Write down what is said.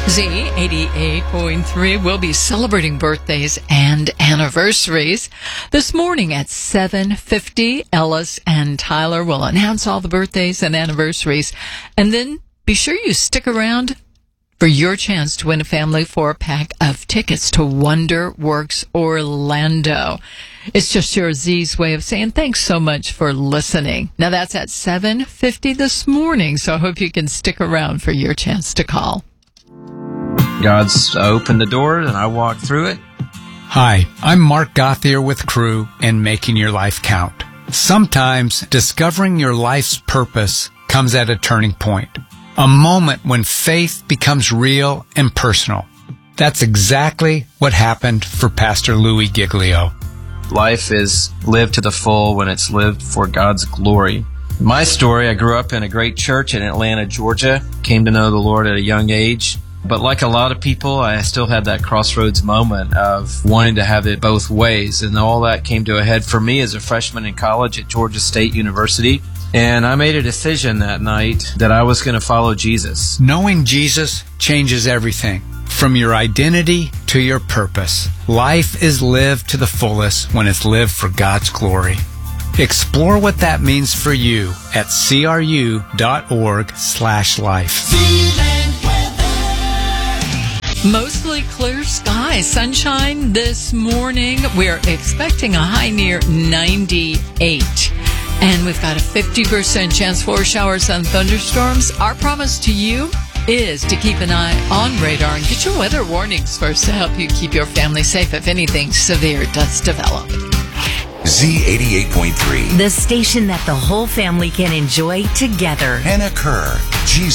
Z88.3 will be celebrating birthdays and anniversaries. This morning at 7:50, Ellis and Tyler will announce all the birthdays and anniversaries. And then be sure you stick around for your chance to win a family 4-pack of tickets to Wonder Works Orlando. It's just your Z's way of saying thanks so much for listening. Now that's at 7:50 this morning, so I hope you can stick around for your chance to call. God's opened the door and I walked through it. Hi, I'm Mark Gothier with Crew and Making Your Life Count. Sometimes discovering your life's purpose comes at a turning point, a moment when faith becomes real and personal. That's exactly what happened for Pastor Louis Giglio. Life is lived to the full when it's lived for God's glory. My story, I grew up in a great church in Atlanta, Georgia, came to know the Lord at a young age. But like a lot of people, I still had that crossroads moment of wanting to have it both ways. And all that came to a head for me as a freshman in college at Georgia State University. And I made a decision that night that I was going to follow Jesus. Knowing Jesus changes everything, from your identity to your purpose. Life is lived to the fullest when it's lived for God's glory. Explore what that means for you at cru.org/life. Mostly clear skies, sunshine this morning. We're expecting a high near 98. And we've got a 50% chance for showers and thunderstorms. Our promise to you is to keep an eye on radar and get your weather warnings first to help you keep your family safe if anything severe does develop. Z88.3. The station that the whole family can enjoy together. Hannah Kerr,